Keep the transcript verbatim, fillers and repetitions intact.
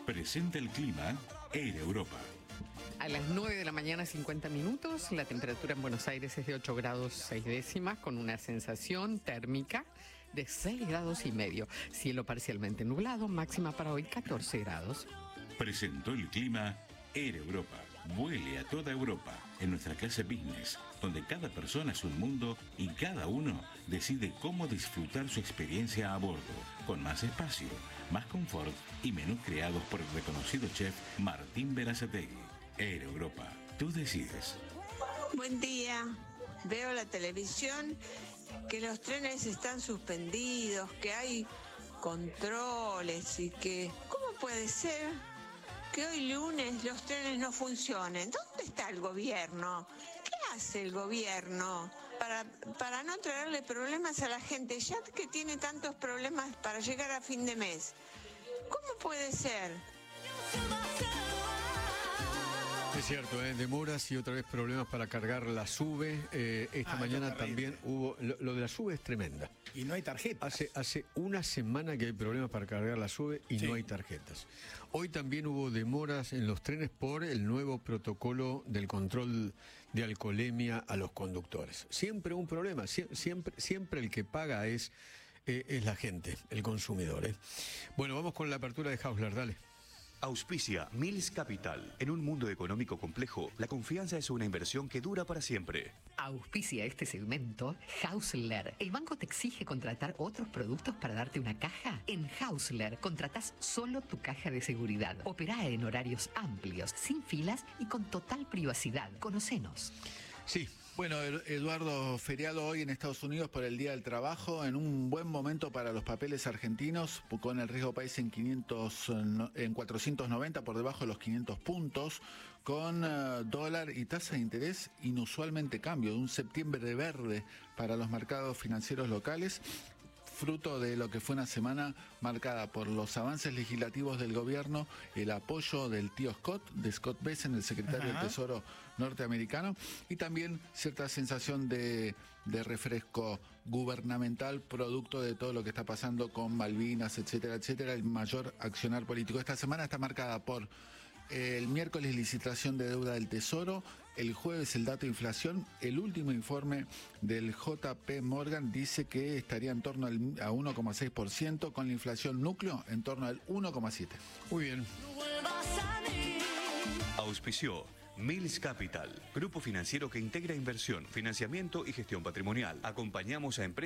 Presenta el clima Air Europa. A las nueve de la mañana, cincuenta minutos, la temperatura en Buenos Aires es de ocho grados seis décimas, con una sensación térmica de seis grados y medio. Cielo parcialmente nublado, máxima para hoy catorce grados. Presentó el clima Air Europa. Vuele a toda Europa en nuestra clase business, donde cada persona es un mundo y cada uno decide cómo disfrutar su experiencia a bordo, con más espacio, más confort y menús creados por el reconocido chef Martín Berazategui. Air Europa, tú decides. Buen día. Veo la televisión que los trenes están suspendidos, que hay controles y que... ¿Cómo puede ser que hoy lunes los trenes no funcionen? ¿Dónde está el gobierno? ¿Qué hace el gobierno para, para no traerle problemas a la gente, ya que tiene tantos problemas para llegar a fin de mes? ¿Cómo puede ser? Es cierto, ¿eh? Demoras y otra vez problemas para cargar la SUBE. Eh, esta ah, mañana también hubo... Lo, lo de la SUBE es tremenda. Y no hay tarjetas. Hace, hace una semana que hay problemas para cargar la SUBE y sí. No hay tarjetas. Hoy también hubo demoras en los trenes por el nuevo protocolo del control de alcoholemia a los conductores. Siempre un problema. Sie, siempre, siempre el que paga es, eh, es la gente, el consumidor. ¿eh? Bueno, vamos con la apertura de Hausler. Dale. Auspicia Mills Capital. En un mundo económico complejo, la confianza es una inversión que dura para siempre. Auspicia este segmento Hausler. ¿El banco te exige contratar otros productos para darte una caja? En Hausler contratás solo tu caja de seguridad. Opera en horarios amplios, sin filas y con total privacidad. Conocenos. Sí. Bueno, Eduardo, feriado hoy en Estados Unidos por el Día del Trabajo, en un buen momento para los papeles argentinos, con el riesgo país en quinientos, en cuatrocientos noventa, por debajo de los quinientos puntos, con uh, dólar y tasa de interés inusualmente cambio, de un septiembre de verde para los mercados financieros locales, fruto de lo que fue una semana marcada por los avances legislativos del gobierno, el apoyo del tío Scott, de Scott Bessent, el secretario Ajá. del Tesoro norteamericano, y también cierta sensación de, de refresco gubernamental, producto de todo lo que está pasando con Malvinas, etcétera, etcétera, el mayor accionar político. Esta semana está marcada por el miércoles licitación de deuda del Tesoro, el jueves el dato de inflación, el último informe del J P Morgan dice que estaría en torno al, a uno coma seis por ciento, con la inflación núcleo en torno al uno coma siete por ciento. Muy bien. Auspició Mills Capital, grupo financiero que integra inversión, financiamiento y gestión patrimonial. Acompañamos a empresas